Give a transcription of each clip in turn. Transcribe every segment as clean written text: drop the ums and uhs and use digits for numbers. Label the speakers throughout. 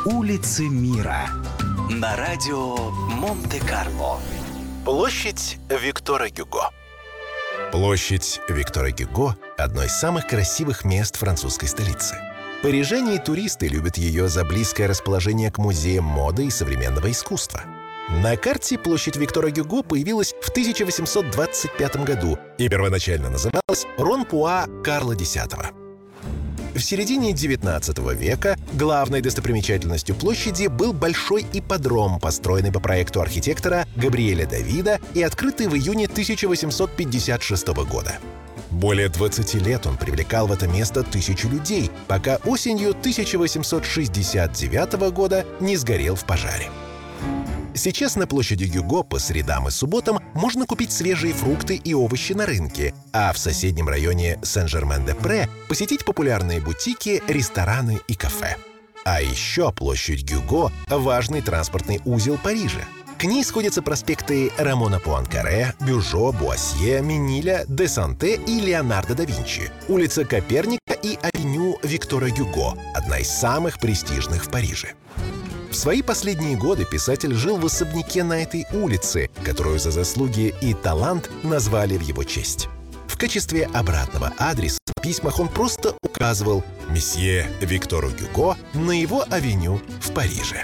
Speaker 1: Улицы мира на радио Монте-Карло.
Speaker 2: Площадь Виктора Гюго. Площадь Виктора Гюго – одно из самых красивых мест французской столицы. Парижане и туристы любят ее за близкое расположение к музеям моды и современного искусства. На карте площадь Виктора Гюго появилась в 1825 году и первоначально называлась Рон-Пуа Карла X. В середине XIX века главной достопримечательностью площади был большой ипподром, построенный по проекту архитектора Габриэля Давида и открытый в июне 1856 года. Более 20 лет он привлекал в это место тысячу людей, пока осенью 1869 года не сгорел в пожаре. Сейчас на площади Гюго по средам и субботам можно купить свежие фрукты и овощи на рынке, а в соседнем районе Сен-Жермен-де-Пре посетить популярные бутики, рестораны и кафе. А еще площадь Гюго – важный транспортный узел Парижа. К ней сходятся проспекты Рамона Пуанкаре, Бюжо, Буассье, Мениля, де Санте и Леонардо да Винчи, улица Коперника и авеню Виктора Гюго – одна из самых престижных в Париже. В свои последние годы писатель жил в особняке на этой улице, которую за заслуги и талант назвали в его честь. В качестве обратного адреса в письмах он просто указывал месье Виктору Гюго на его авеню в Париже.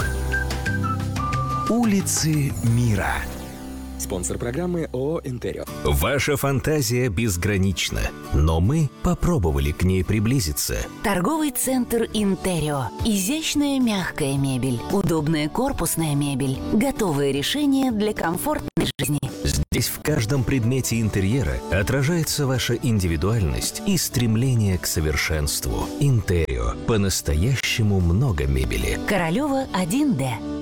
Speaker 1: Улицы мира.
Speaker 3: Спонсор программы ООО «Интерио».
Speaker 4: Ваша фантазия безгранична, но мы попробовали к ней приблизиться.
Speaker 5: Торговый центр «Интерио». Изящная мягкая мебель, удобная корпусная мебель, готовые решения для комфортной жизни.
Speaker 4: Здесь в каждом предмете интерьера отражается ваша индивидуальность и стремление к совершенству. «Интерио». По-настоящему много мебели.
Speaker 5: Королева 1Д.